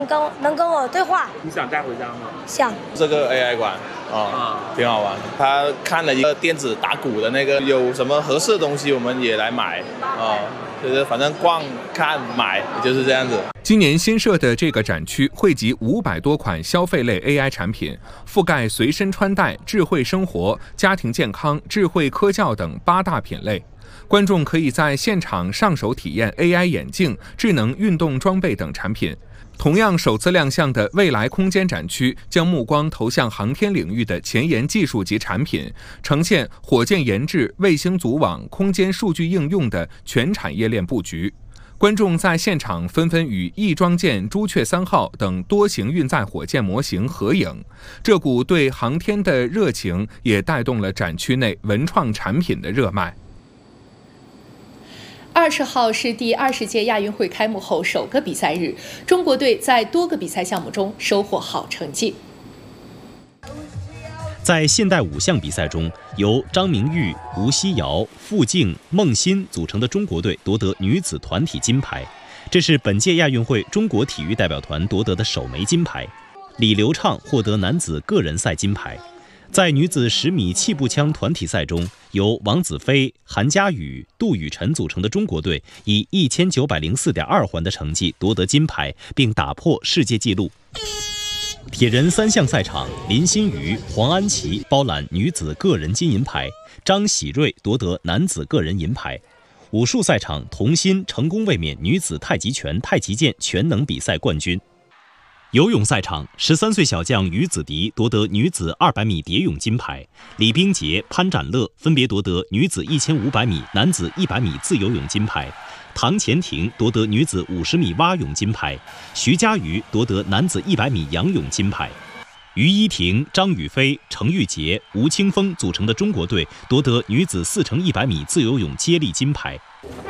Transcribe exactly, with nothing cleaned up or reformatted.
跟能跟我对话。 你想带回家吗？ 想。 这个 A I 馆啊、哦，挺好玩。他看了一个电子打鼓的那个，有什么合适的东西我们也来买啊、哦，就是反正逛看买就是这样子。 今年新设的这个展区汇集五百多款消费类 A I 产品，覆盖随身穿戴、智慧生活、家庭健康、智慧科教等八大品类。观众可以在现场上手体验 A I 眼镜、智能运动装备等产品。同样首次亮相的未来空间展区，将目光投向航天领域的前沿技术及产品，呈现火箭研制、卫星组网、空间数据应用的全产业链布局。观众在现场纷纷与翼装舰朱雀三号等多型运载火箭模型合影，这股对航天的热情也带动了展区内文创产品的热卖。 二十号是第二十届亚运会开幕后首个比赛日，中国队在多个比赛项目中收获好成绩。 在现代五项比赛中，由张明玉、吴曦瑶、傅静、孟欣组成的中国队夺得女子团体金牌，这是本届亚运会中国体育代表团夺得的首枚金牌。李流畅获得男子个人赛金牌。在女子十米气步枪团体赛中，由王子飞、韩佳宇、杜雨辰组成的中国队以一千九百零四点二环的成绩夺得金牌，并打破世界纪录。铁人三项赛场，林心如、黄安琪包揽女子个人金银牌，张喜瑞夺得男子个人银牌。武术赛场，童心成功卫冕女子太极拳、太极剑全能比赛冠军。游泳赛场，十三岁小将于子迪夺得女子二百米蝶泳金牌，李冰洁、潘展乐分别夺得女子一千五百米、男子一百米自由泳金牌，唐钱婷夺得女子五十米蛙泳金牌，徐嘉余夺得男子一百米仰泳金牌。于依婷、张雨霏、程玉洁、吴青峰组成的中国队夺得女子四乘一百米自由泳接力金牌。